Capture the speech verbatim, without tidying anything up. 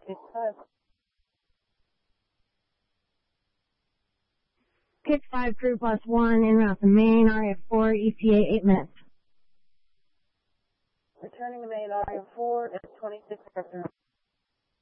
It's five. Kick five, crew plus one, en route to Maine, R A F four, E T A, eight minutes. Returning to Maine, R A F four, at twenty-six after.